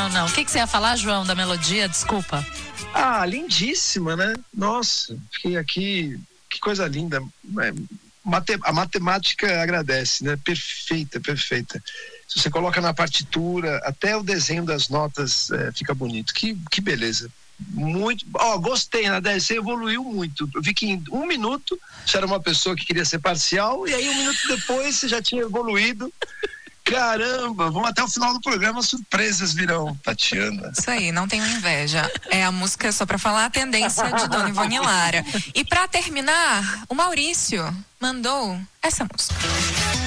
não. O que você ia falar, João, da melodia? Desculpa. Ah, lindíssima, né? Nossa, fiquei aqui, que coisa linda. A matemática agradece, né? Perfeita, perfeita. Se você coloca na partitura, até o desenho das notas fica bonito. Que beleza. Muito. Gostei, né? Você evoluiu muito. Eu vi que em 1 minuto você era uma pessoa que queria ser parcial, e aí 1 minuto depois você já tinha evoluído. Caramba, vamos até o final do programa, surpresas virão, Tatiana. Isso aí, não tenho inveja. A música, só pra falar, a tendência de Dona Ivone Lara. E pra terminar, o Maurício mandou essa música.